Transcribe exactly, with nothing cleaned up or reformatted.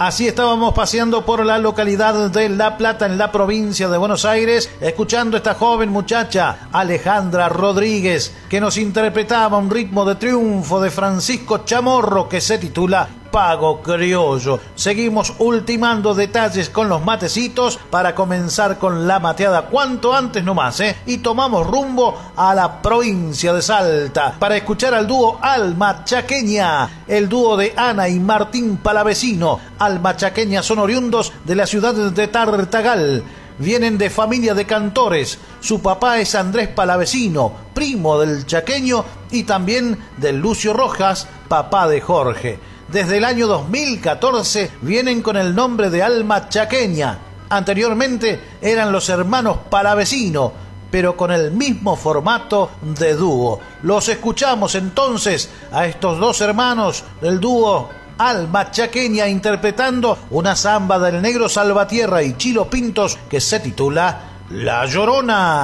Así estábamos paseando por la localidad de La Plata, en la provincia de Buenos Aires, escuchando a esta joven muchacha, Alejandra Rodríguez, que nos interpretaba un ritmo de triunfo de Francisco Chamorro que se titula Pago Criollo. Seguimos ultimando detalles con los matecitos para comenzar con la mateada cuanto antes nomás, ¿eh? Y tomamos rumbo a la provincia de Salta para escuchar al dúo Alma Chaqueña, el dúo de Ana y Martín Palavecino. Alma Chaqueña son oriundos de la ciudad de Tartagal. Vienen de familia de cantores. Su papá es Andrés Palavecino, primo del chaqueño, y también del Lucio Rojas, papá de Jorge. Desde el año dos mil catorce vienen con el nombre de Alma Chaqueña. Anteriormente eran los hermanos Palavecino, pero con el mismo formato de dúo. Los escuchamos entonces a estos dos hermanos del dúo Alma Chaqueña interpretando una samba del Negro Salvatierra y Chilo Pintos que se titula La Llorona.